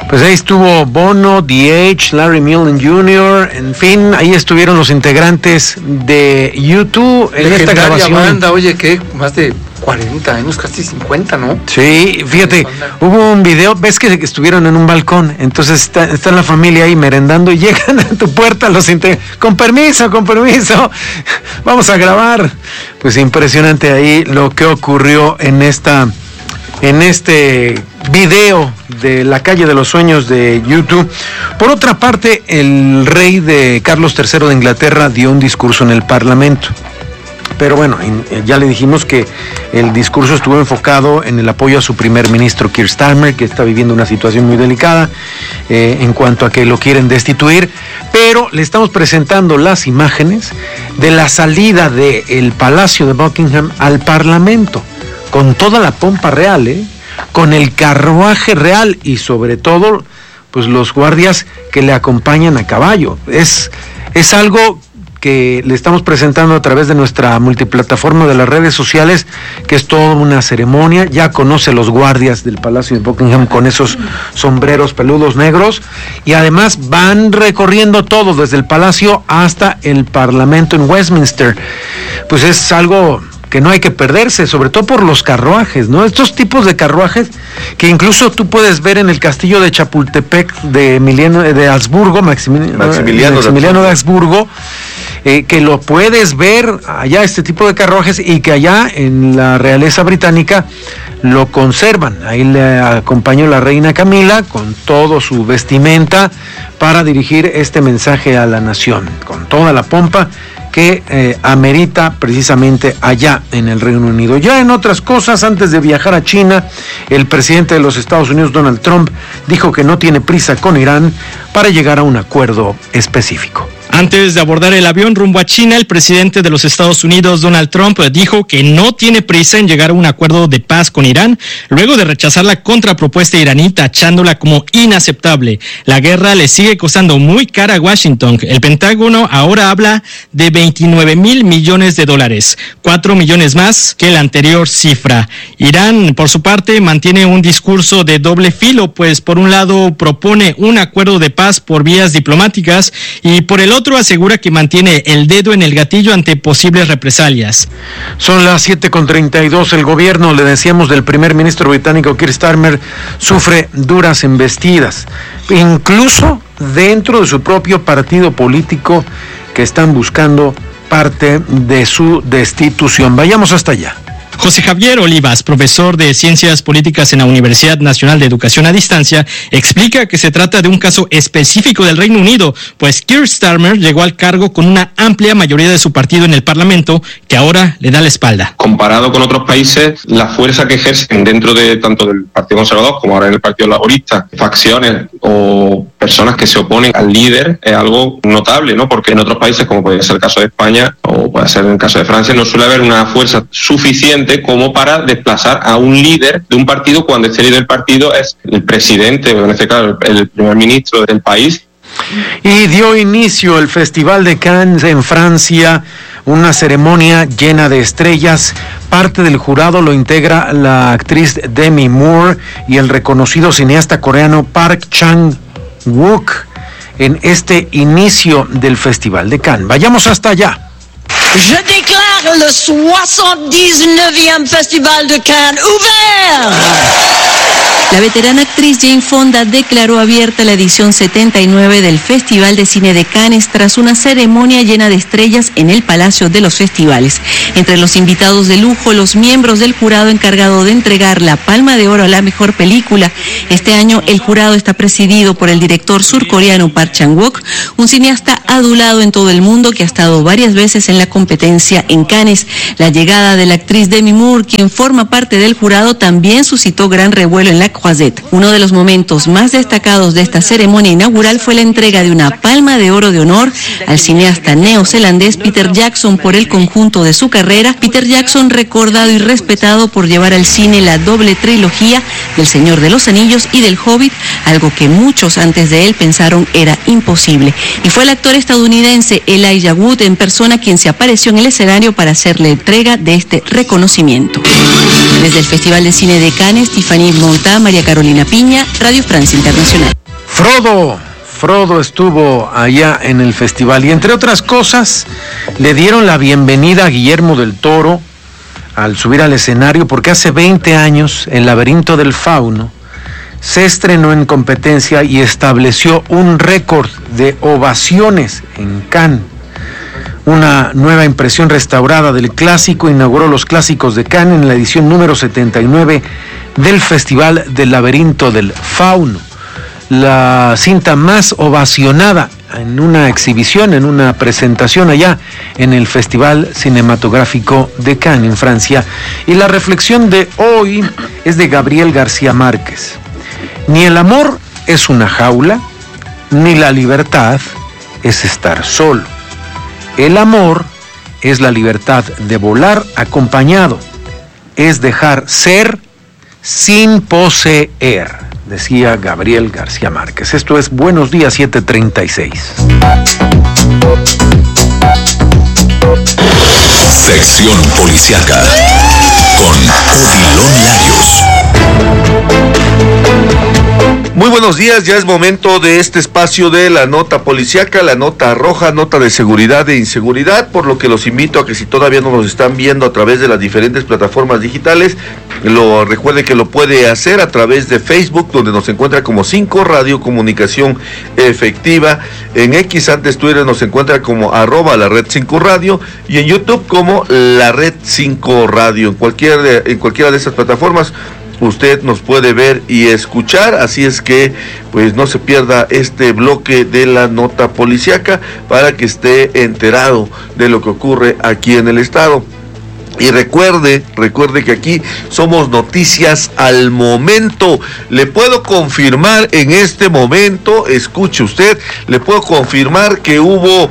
Pues ahí estuvo Bono, D.H., Larry Mullen Jr., en fin, ahí estuvieron los integrantes de U2 en esta grabación. Banda, oye, ¿qué? Más de 40 años, casi 50, ¿no? Sí, fíjate, hubo un video, ves que estuvieron en un balcón, entonces está la familia ahí merendando y llegan a tu puerta los con permiso, vamos a grabar. Pues impresionante ahí lo que ocurrió en este video de la calle de los sueños de YouTube. Por otra parte, el rey de Carlos III de Inglaterra dio un discurso en el Parlamento. Pero bueno, ya le dijimos que el discurso estuvo enfocado en el apoyo a su primer ministro Keir Starmer, que está viviendo una situación muy delicada en cuanto a que lo quieren destituir, pero le estamos presentando las imágenes de la salida del Palacio de Buckingham al Parlamento, con toda la pompa real, con el carruaje real y sobre todo pues los guardias que le acompañan a caballo. Es algo que le estamos presentando a través de nuestra multiplataforma de las redes sociales, que es toda una ceremonia. Ya conoce los guardias del Palacio de Buckingham con esos sombreros peludos negros, y además van recorriendo todo desde el Palacio hasta el Parlamento en Westminster. Pues es algo que no hay que perderse, sobre todo por los carruajes, ¿no? Estos tipos de carruajes que incluso tú puedes ver en el castillo de Chapultepec de Habsburgo, Maximiliano de Habsburgo, que lo puedes ver allá, este tipo de carruajes, y que allá en la realeza británica lo conservan. Ahí le acompañó la reina Camila con todo su vestimenta para dirigir este mensaje a la nación, con toda la pompa que amerita precisamente allá en el Reino Unido. Ya en otras cosas, antes de viajar a China, el presidente de los Estados Unidos, Donald Trump, dijo que no tiene prisa con Irán para llegar a un acuerdo específico. Antes de abordar el avión rumbo a China, el presidente de los Estados Unidos, Donald Trump, dijo que no tiene prisa en llegar a un acuerdo de paz con Irán, luego de rechazar la contrapropuesta iraní, tachándola como inaceptable. La guerra le sigue costando muy cara a Washington. El Pentágono ahora habla de $29,000 millones, 4 millones más que la anterior cifra. Irán, por su parte, mantiene un discurso de doble filo, pues por un lado propone un acuerdo de paz por vías diplomáticas y por el otro asegura que mantiene el dedo en el gatillo ante posibles represalias. Son las 7:32. El gobierno, le decíamos, del primer ministro británico Keir Starmer sufre duras embestidas, incluso dentro de su propio partido político, que están buscando parte de su destitución. Vayamos hasta allá. José Javier Olivas, profesor de Ciencias Políticas en la Universidad Nacional de Educación a Distancia, explica que se trata de un caso específico del Reino Unido, pues Keir Starmer llegó al cargo con una amplia mayoría de su partido en el Parlamento, que ahora le da la espalda. Comparado con otros países, la fuerza que ejercen dentro de tanto del Partido Conservador como ahora en el Partido Laborista, facciones o personas que se oponen al líder, es algo notable, ¿no? Porque en otros países, como puede ser el caso de España o puede ser el caso de Francia, no suele haber una fuerza suficiente como para desplazar a un líder de un partido cuando este líder del partido es el presidente, o en este caso el primer ministro del país. Y dio inicio el Festival de Cannes en Francia, una ceremonia llena de estrellas. Parte del jurado lo integra la actriz Demi Moore y el reconocido cineasta coreano Park Chan-wook en este inicio del Festival de Cannes. Vayamos hasta allá. Je déclare le 79e Festival de Cannes ouvert. La veterana actriz Jane Fonda declaró abierta la edición 79 del Festival de Cine de Cannes tras una ceremonia llena de estrellas en el Palacio de los Festivales. Entre los invitados de lujo, los miembros del jurado encargado de entregar la Palma de Oro a la mejor película. Este año el jurado está presidido por el director surcoreano Park Chan-wook, un cineasta adulado en todo el mundo que ha estado varias veces en la competencia en Cannes. La llegada de la actriz Demi Moore, quien forma parte del jurado, también suscitó gran revuelo en la Croisette. Uno de los momentos más destacados de esta ceremonia inaugural fue la entrega de una Palma de Oro de honor al cineasta neozelandés Peter Jackson por el conjunto de su carrera. Peter Jackson, recordado y respetado por llevar al cine la doble trilogía del Señor de los Anillos y del Hobbit, algo que muchos antes de él pensaron era imposible. Y fue el actor estadounidense Elijah Wood en persona quien se apareció en el escenario para hacerle entrega de este reconocimiento. Desde el Festival de Cine de Cannes, Tiffany Monta, María Carolina Piña, Radio France Internacional. Frodo estuvo allá en el festival y entre otras cosas le dieron la bienvenida a Guillermo del Toro al subir al escenario porque hace 20 años El laberinto del fauno se estrenó en competencia y estableció un récord de ovaciones en Cannes. Una nueva impresión restaurada del clásico inauguró los clásicos de Cannes en la edición número 79 del Festival del Laberinto del Fauno. La cinta más ovacionada en una exhibición, en una presentación allá en el Festival Cinematográfico de Cannes, en Francia. Y la reflexión de hoy es de Gabriel García Márquez. Ni el amor es una jaula, ni la libertad es estar solo. El amor es la libertad de volar acompañado, es dejar ser sin poseer, decía Gabriel García Márquez. Esto es Buenos Días 736. Sección Policíaca con Odilon Larios. Muy buenos días, ya es momento de este espacio de la nota policíaca, la nota roja, nota de seguridad e inseguridad, por lo que los invito a que si todavía no nos están viendo a través de las diferentes plataformas digitales, recuerde que lo puede hacer a través de Facebook, donde nos encuentra como 5 Radio Comunicación Efectiva, en X, antes Twitter, nos encuentra como @la red 5 Radio, y en YouTube como la red 5 Radio. En cualquiera de esas plataformas usted nos puede ver y escuchar, así es que pues no se pierda este bloque de la nota policíaca para que esté enterado de lo que ocurre aquí en el estado. Y recuerde que aquí somos noticias al momento. Le puedo confirmar en este momento, escuche usted, le puedo confirmar que hubo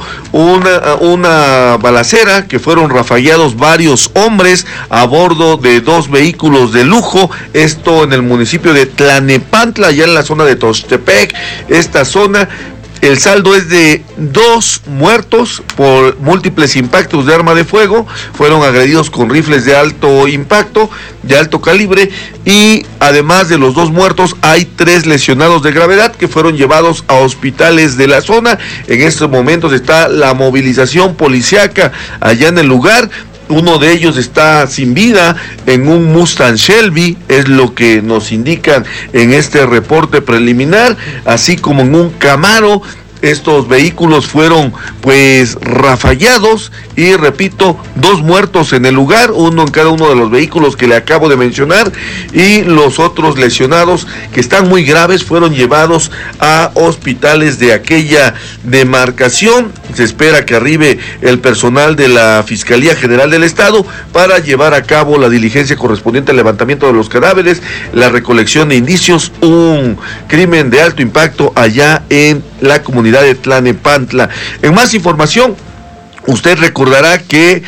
una balacera, que fueron rafagueados varios hombres a bordo de 2 vehículos de lujo, esto en el municipio de Tlalnepantla, allá en la zona de Tuxtepec, esta zona. El saldo es de 2 muertos por múltiples impactos de arma de fuego, fueron agredidos con rifles de alto impacto, de alto calibre, y además de los 2 muertos hay 3 lesionados de gravedad que fueron llevados a hospitales de la zona. En estos momentos está la movilización policíaca allá en el lugar. Uno de ellos está sin vida en un Mustang Shelby, es lo que nos indican en este reporte preliminar, así como en un Camaro. Estos vehículos fueron pues rafagueados y repito, 2 muertos en el lugar, uno en cada uno de los vehículos que le acabo de mencionar, y los otros lesionados que están muy graves fueron llevados a hospitales de aquella demarcación. Se espera que arribe el personal de la Fiscalía General del Estado para llevar a cabo la diligencia correspondiente al levantamiento de los cadáveres, la recolección de indicios, un crimen de alto impacto allá en la comunidad de Tlalnepantla. En más información, usted recordará que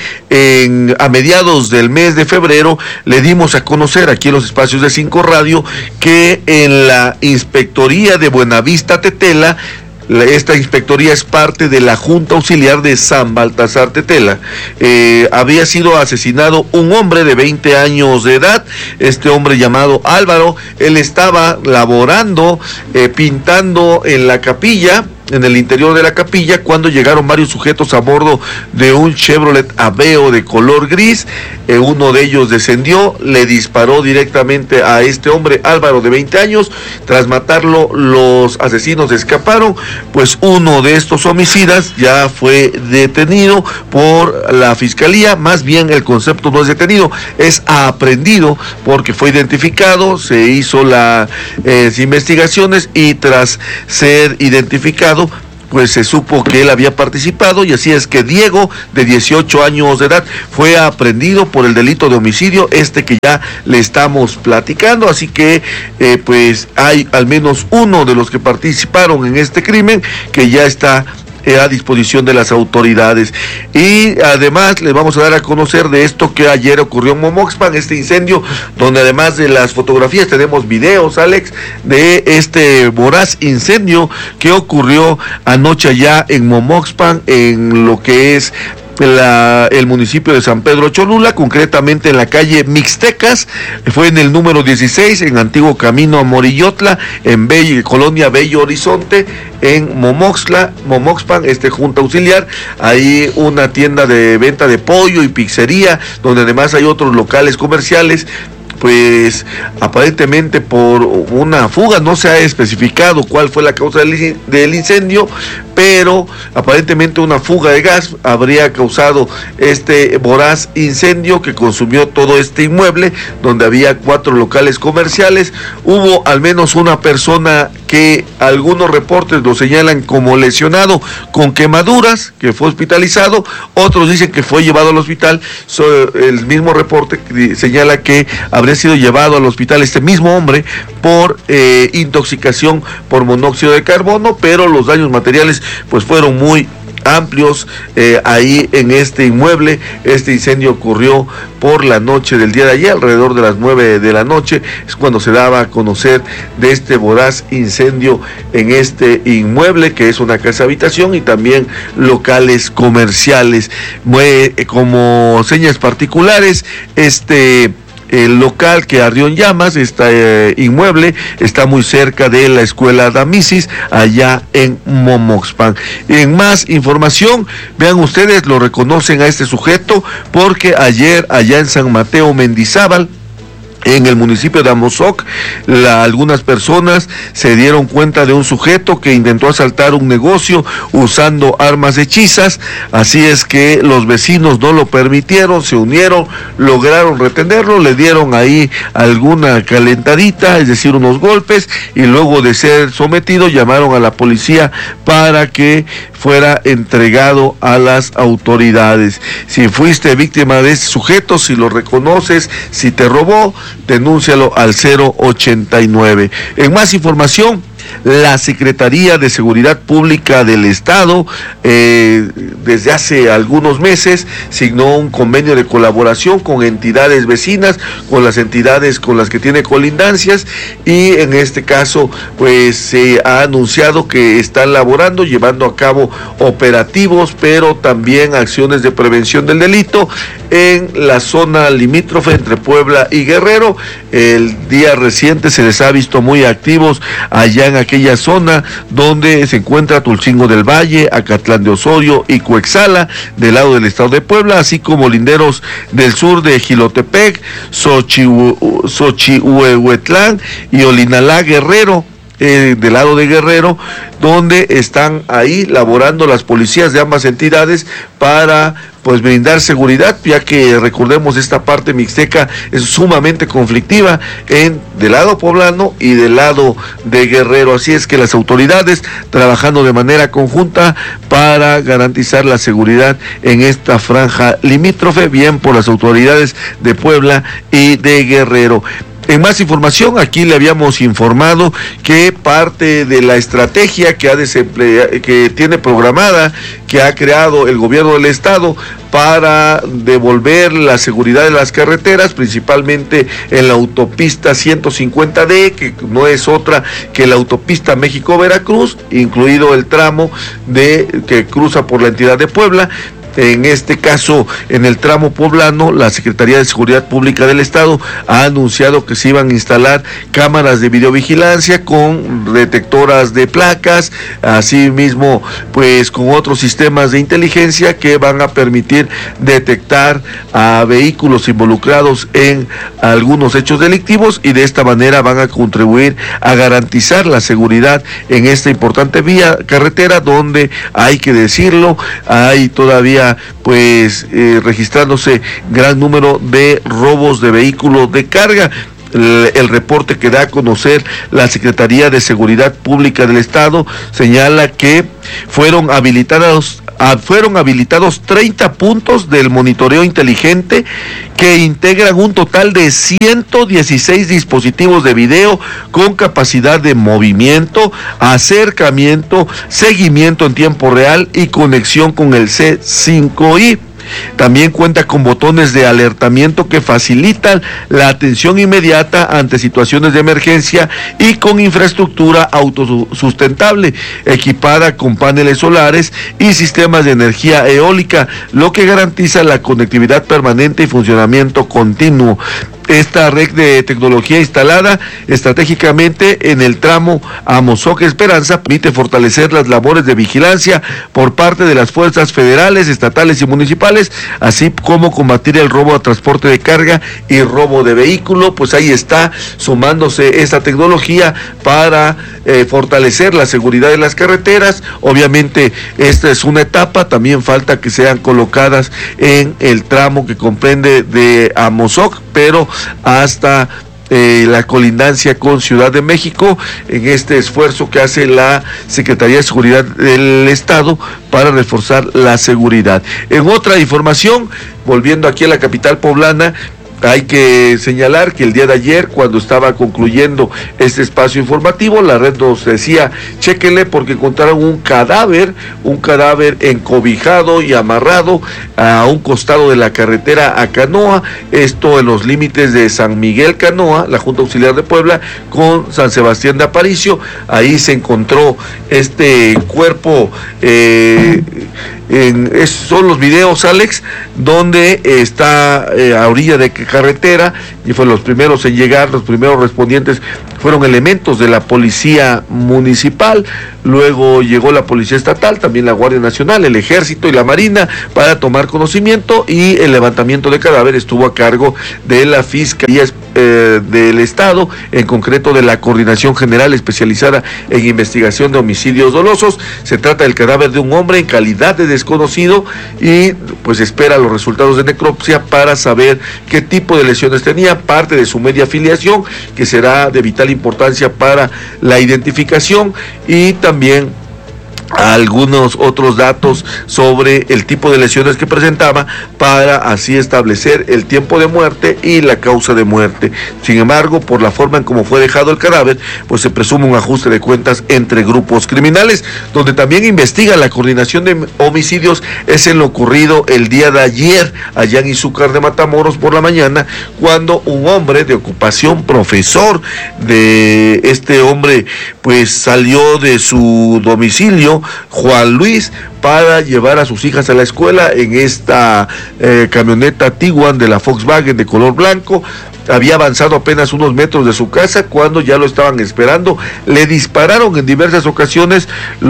a mediados del mes de febrero le dimos a conocer aquí en los espacios de 5 Radio que en la Inspectoría de Buenavista Tetela, esta inspectoría es parte de la Junta Auxiliar de San Baltasar Tetela, había sido asesinado un hombre de 20 años de edad, este hombre llamado Álvaro. Él estaba laborando, pintando en la capilla, en el interior de la capilla, cuando llegaron varios sujetos a bordo de un Chevrolet Aveo de color gris. Uno de ellos descendió, le disparó directamente a este hombre, Álvaro, de 20 años. Tras matarlo, los asesinos escaparon, pues uno de estos homicidas ya fue detenido por la Fiscalía. Más bien el concepto no es detenido, es aprehendido, porque fue identificado, se hizo las investigaciones y tras ser identificado, pues se supo que él había participado, y así es que Diego, de 18 años de edad, fue aprehendido por el delito de homicidio, que ya le estamos platicando. Así que pues hay al menos uno de los que participaron en este crimen que ya está a disposición de las autoridades. Y además les vamos a dar a conocer de esto que ayer ocurrió en Momoxpan, este incendio, donde además de las fotografías tenemos videos, Alex, de este voraz incendio que ocurrió anoche allá en Momoxpan, en lo que es el municipio de San Pedro Cholula, concretamente en la calle Mixtecas, fue en el número 16, en Antiguo Camino a Morillotla, en Colonia Bello Horizonte, en Momoxpan, Junta Auxiliar, ahí una tienda de venta de pollo y pizzería, donde además hay otros locales comerciales. Pues aparentemente por una fuga, no se ha especificado cuál fue la causa del incendio, pero aparentemente una fuga de gas habría causado este voraz incendio que consumió todo este inmueble, donde había 4 locales comerciales. Hubo al menos una persona que algunos reportes lo señalan como lesionado con quemaduras, que fue hospitalizado, otros dicen que fue llevado al hospital. El mismo reporte señala que habría sido llevado al hospital este mismo hombre por intoxicación por monóxido de carbono, pero los daños materiales pues fueron muy amplios ahí en este inmueble. Este incendio ocurrió por la noche del día de ayer, alrededor de las 9 de la noche, es cuando se daba a conocer de este voraz incendio en este inmueble, que es una casa habitación y también locales comerciales. Como señas particulares, el local que ardió en llamas, inmueble, está muy cerca de la escuela Damisis, allá en Momoxpan. En más información, vean ustedes, lo reconocen a este sujeto, porque ayer, allá en San Mateo Mendizábal, en el municipio de Amozoc, algunas personas se dieron cuenta de un sujeto que intentó asaltar un negocio usando armas hechizas, así es que los vecinos no lo permitieron, se unieron, lograron retenerlo, le dieron ahí alguna calentadita, es decir, unos golpes, y luego de ser sometido llamaron a la policía para que fuera entregado a las autoridades. Si fuiste víctima de ese sujeto, si lo reconoces, si te robó, denúncialo al 089. En más información, la Secretaría de Seguridad Pública del Estado desde hace algunos meses signó un convenio de colaboración con entidades vecinas, con las entidades con las que tiene colindancias, y en este caso pues se ha anunciado que están laborando, llevando a cabo operativos, pero también acciones de prevención del delito en la zona limítrofe entre Puebla y Guerrero. El día reciente se les ha visto muy activos allá en aquella zona donde se encuentra Tulcingo del Valle, Acatlán de Osorio y Coexala, del lado del estado de Puebla, así como linderos del sur de Jilotepec, Xochihuehuetlán y Olinalá, Guerrero, del lado de Guerrero, donde están ahí laborando las policías de ambas entidades para pues brindar seguridad, ya que recordemos esta parte mixteca es sumamente conflictiva del lado poblano y del lado de Guerrero, así es que las autoridades trabajando de manera conjunta para garantizar la seguridad en esta franja limítrofe, bien por las autoridades de Puebla y de Guerrero. En más información, aquí le habíamos informado que parte de la estrategia que tiene programada, que ha creado el gobierno del estado para devolver la seguridad de las carreteras, principalmente en la autopista 150D, que no es otra que la autopista México-Veracruz, incluido el tramo que cruza por la entidad de Puebla. En este caso, en el tramo poblano, la Secretaría de Seguridad Pública del Estado ha anunciado que se iban a instalar cámaras de videovigilancia con detectoras de placas, asimismo, pues con otros sistemas de inteligencia que van a permitir detectar a vehículos involucrados en algunos hechos delictivos, y de esta manera van a contribuir a garantizar la seguridad en esta importante carretera, donde hay que decirlo, hay todavía pues registrándose gran número de robos de vehículos de carga. El reporte que da a conocer la Secretaría de Seguridad Pública del Estado señala que fueron habilitados 30 puntos del monitoreo inteligente que integran un total de 116 dispositivos de video con capacidad de movimiento, acercamiento, seguimiento en tiempo real y conexión con el C5I. También cuenta con botones de alertamiento que facilitan la atención inmediata ante situaciones de emergencia y con infraestructura autosustentable, equipada con paneles solares y sistemas de energía eólica, lo que garantiza la conectividad permanente y funcionamiento continuo. Esta red de tecnología instalada estratégicamente en el tramo Amozoc-Esperanza permite fortalecer las labores de vigilancia por parte de las fuerzas federales, estatales y municipales, así como combatir el robo a transporte de carga y robo de vehículo. Pues ahí está sumándose esta tecnología para fortalecer la seguridad de las carreteras. Obviamente esta es una etapa, también falta que sean colocadas en el tramo que comprende de Amozoc, pero hasta la colindancia con Ciudad de México, en este esfuerzo que hace la Secretaría de Seguridad del Estado para reforzar la seguridad. En otra información, volviendo aquí a la capital poblana, hay que señalar que el día de ayer, cuando estaba concluyendo este espacio informativo, la red nos decía, chéquenle porque encontraron un cadáver encobijado y amarrado a un costado de la carretera a Canoa, esto en los límites de San Miguel Canoa, la Junta Auxiliar de Puebla, con San Sebastián de Aparicio. Ahí se encontró este cuerpo, son los videos, Alex, donde está a orilla de carretera, y fueron los primeros en llegar, los primeros respondientes fueron elementos de la policía municipal, luego llegó la policía estatal, también la Guardia Nacional, el Ejército y la Marina para tomar conocimiento, y el levantamiento de cadáver estuvo a cargo de la Fiscalía del Estado, en concreto de la Coordinación General especializada en investigación de homicidios dolosos. Se trata del cadáver de un hombre en calidad de desconocido y pues espera los resultados de necropsia para saber qué tipo de lesiones tenía, parte de su media afiliación, que será de vital importancia para la identificación, y también algunos otros datos sobre el tipo de lesiones que presentaba para así establecer el tiempo de muerte y la causa de muerte. Sin embargo, por la forma en cómo fue dejado el cadáver, pues se presume un ajuste de cuentas entre grupos criminales. Donde también investiga la Coordinación de Homicidios es en lo ocurrido el día de ayer allá en Izúcar de Matamoros por la mañana, cuando un hombre de ocupación profesor, de este hombre pues salió de su domicilio, Juan Luis, para llevar a sus hijas a la escuela en esta camioneta Tiguan de la Volkswagen de color blanco. Había avanzado apenas unos metros de su casa cuando ya lo estaban esperando. Le dispararon en diversas ocasiones,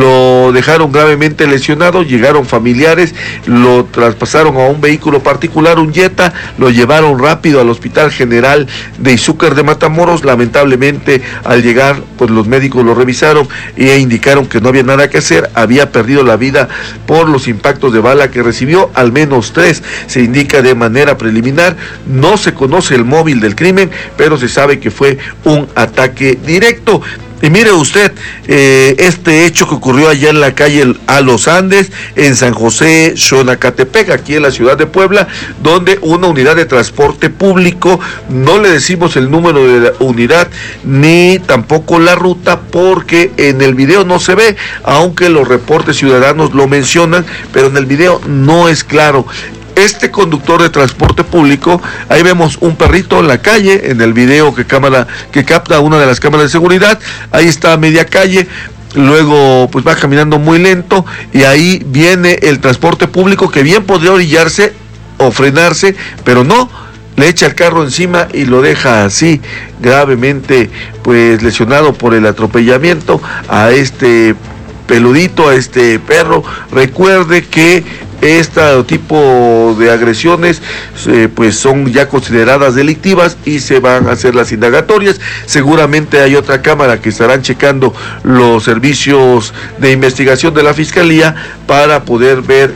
lo dejaron gravemente lesionado, llegaron familiares, lo traspasaron a un vehículo particular, un Jetta, lo llevaron rápido al Hospital General de Izúcar de Matamoros. Lamentablemente, al llegar, pues los médicos lo revisaron e indicaron que no había nada que hacer, había perdido la vida por los impactos de bala que recibió, al menos 3, se indica de manera preliminar. No se conoce el móvil del crimen, pero se sabe que fue un ataque directo. Y mire usted, este hecho que ocurrió allá en la calle A Los Andes, en San José, Xonacatepec, aquí en la ciudad de Puebla, donde una unidad de transporte público, no le decimos el número de la unidad, ni tampoco la ruta, porque en el video no se ve, aunque los reportes ciudadanos lo mencionan, pero en el video no es claro. Este conductor de transporte público, ahí vemos un perrito en la calle, en el video que capta una de las cámaras de seguridad, ahí está a media calle, luego pues va caminando muy lento, y ahí viene el transporte público que bien podría orillarse o frenarse, pero no, le echa el carro encima y lo deja así, gravemente pues lesionado por el atropellamiento a este peludito, a este perro. Recuerde que este tipo de agresiones pues son ya consideradas delictivas y se van a hacer las indagatorias. Seguramente hay otra cámara que estarán checando los servicios de investigación de la Fiscalía para poder ver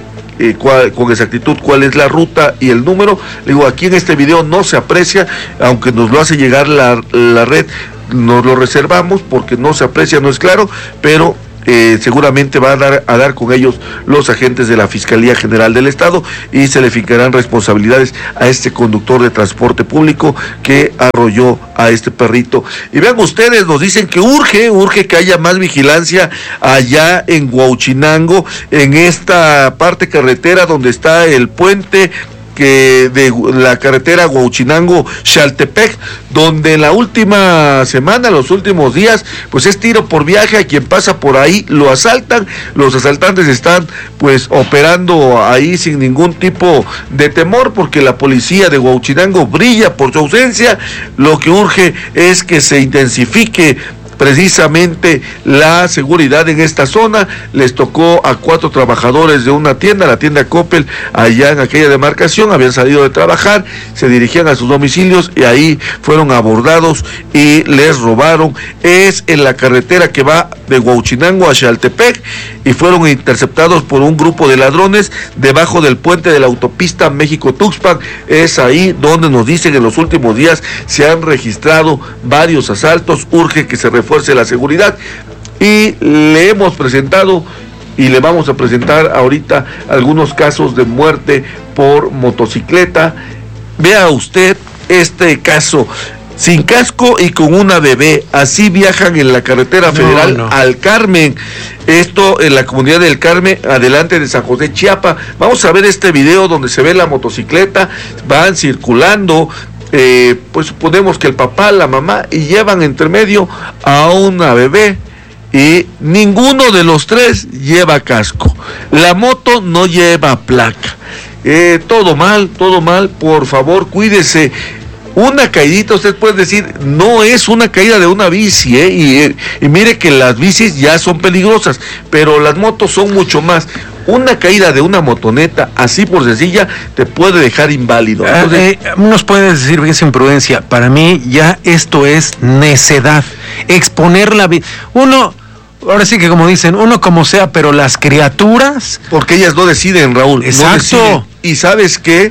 con exactitud cuál es la ruta y el número. Digo, aquí en este video no se aprecia, aunque nos lo hace llegar la red, nos lo reservamos porque no se aprecia, no es claro, pero seguramente va a dar con ellos los agentes de la Fiscalía General del Estado y se le fincarán responsabilidades a este conductor de transporte público que arrolló a este perrito. Y vean ustedes, nos dicen que urge que haya más vigilancia allá en Huauchinango, en esta parte carretera donde está el puente que de la carretera Huauchinango-Xaltepec, donde en la última semana, los últimos días, pues es tiro por viaje. A quien pasa por ahí lo asaltan. Los asaltantes están pues operando ahí sin ningún tipo de temor, porque la policía de Huauchinango brilla por su ausencia. Lo que urge es que se intensifique precisamente la seguridad en esta zona. Les tocó a 4 trabajadores de una tienda, la tienda Coppel, allá en aquella demarcación. Habían salido de trabajar, se dirigían a sus domicilios y ahí fueron abordados y les robaron. Es en la carretera que va de Huauchinango a Xaltepec y fueron interceptados por un grupo de ladrones debajo del puente de la autopista México-Tuxpan. Es ahí donde nos dicen en los últimos días se han registrado varios asaltos. Urge que se refuerce la seguridad y le hemos presentado y le vamos a presentar ahorita algunos casos de muerte por motocicleta. Vea usted este caso. Sin casco y con una bebé, así viajan en la carretera federal al Carmen. Esto en la comunidad del Carmen, adelante de San José, Chiapa. Vamos a ver este video donde se ve la motocicleta, van circulando, pues suponemos que el papá, la mamá, y llevan entre medio a una bebé. Y ninguno de los 3 lleva casco. La moto no lleva placa. Todo mal, por favor, cuídese. Una caidita, usted puede decir, no es una caída de una bici, y mire que las bicis ya son peligrosas, pero las motos son mucho más. Una caída de una motoneta, así por sencilla, te puede dejar inválido. Entonces, nos puedes decir, fíjese, imprudencia, para mí ya esto es necedad, exponer la vida. Ahora sí que como dicen, uno como sea, pero las criaturas... Porque ellas no deciden, Raúl. Exacto. No deciden. Y sabes que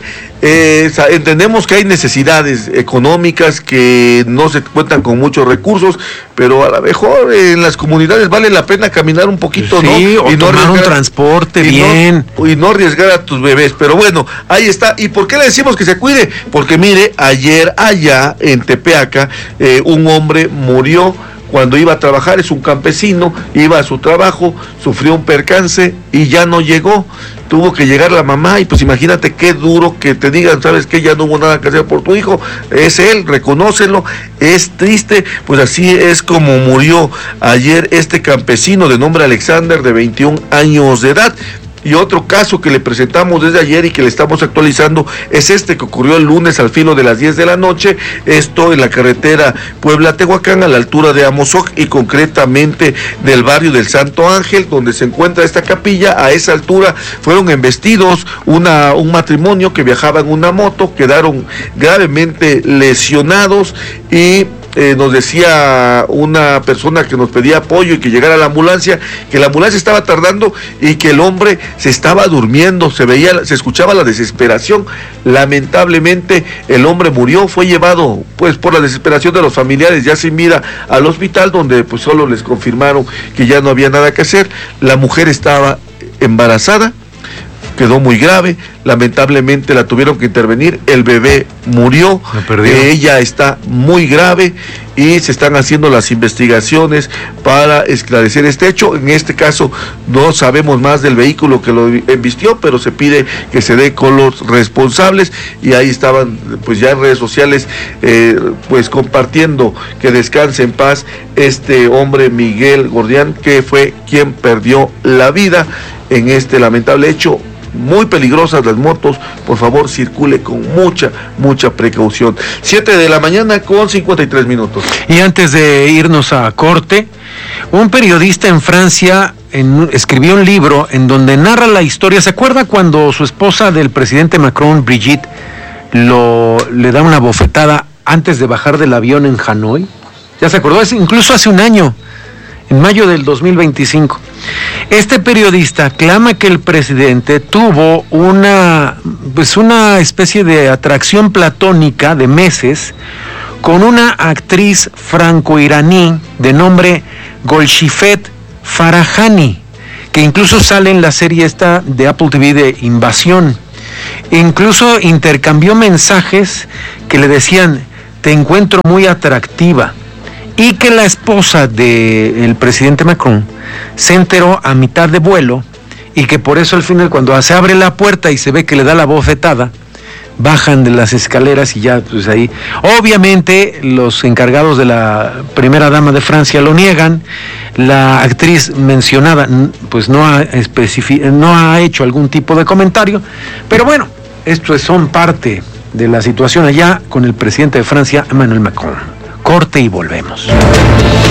entendemos que hay necesidades económicas, que no se cuentan con muchos recursos, pero a lo mejor en las comunidades vale la pena caminar un poquito, sí, ¿no? O tomar un transporte bien. Y no arriesgar a tus bebés. Pero bueno, ahí está. ¿Y por qué le decimos que se cuide? Porque mire, ayer allá en Tepeaca, un hombre murió cuando iba a trabajar. Es un campesino, iba a su trabajo, sufrió un percance y ya no llegó. Tuvo que llegar la mamá y pues imagínate qué duro que te digan, sabes que ya no hubo nada que hacer por tu hijo, es él, reconócelo, es triste. Pues así es como murió ayer este campesino de nombre Alexander, de 21 años de edad. Y otro caso que le presentamos desde ayer y que le estamos actualizando es este que ocurrió el lunes al filo de las 10 de la noche, esto en la carretera Puebla-Tehuacán, a la altura de Amozoc y concretamente del barrio del Santo Ángel, donde se encuentra esta capilla. A esa altura fueron embestidos un matrimonio que viajaba en una moto, quedaron gravemente lesionados y... nos decía una persona que nos pedía apoyo y que llegara la ambulancia, que la ambulancia estaba tardando y que el hombre se estaba durmiendo, se escuchaba la desesperación. Lamentablemente el hombre murió, fue llevado pues por la desesperación de los familiares ya sin vida al hospital, donde pues solo les confirmaron que ya no había nada que hacer. La mujer estaba embarazada, quedó muy grave, lamentablemente la tuvieron que intervenir, el bebé murió, ella está muy grave y se están haciendo las investigaciones para esclarecer este hecho. En este caso no sabemos más del vehículo que lo embistió, pero se pide que se dé con los responsables y ahí estaban pues ya en redes sociales pues compartiendo que descanse en paz este hombre Miguel Gordián, que fue quien perdió la vida en este lamentable hecho. Muy peligrosas las motos, por favor circule con mucha precaución. 7 de la mañana con 53 minutos. Y antes de irnos a corte, un periodista en Francia escribió un libro en donde narra la historia. ¿Se acuerda cuando su esposa del presidente Macron, Brigitte, le da una bofetada antes de bajar del avión en Hanoi? ¿Ya se acordó? Incluso hace un año, en mayo del 2025. Este periodista clama que el presidente tuvo una especie de atracción platónica de meses con una actriz franco-iraní de nombre Golshifet Farahani, que incluso sale en la serie esta de Apple TV de Invasión. Incluso intercambió mensajes que le decían, te encuentro muy atractiva, y que la esposa del presidente Macron se enteró a mitad de vuelo, y que por eso al final, cuando se abre la puerta y se ve que le da la bofetada, bajan de las escaleras y ya, pues ahí. Obviamente, los encargados de la primera dama de Francia lo niegan. La actriz mencionada, pues no ha hecho algún tipo de comentario, pero bueno, estos son parte de la situación allá con el presidente de Francia, Emmanuel Macron. Corte y volvemos.